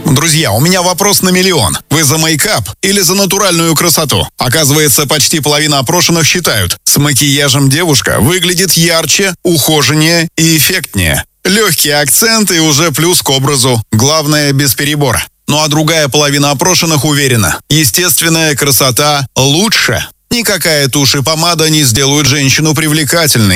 Друзья, у меня вопрос на миллион. Вы за мейкап или за натуральную красоту? Оказывается, почти половина опрошенных считают, с макияжем девушка выглядит ярче, ухоженнее и эффектнее. Легкие акценты и уже плюс к образу. Главное, без перебора. Ну а другая половина опрошенных уверена, естественная красота лучше. Никакая тушь и помада не сделают женщину привлекательной.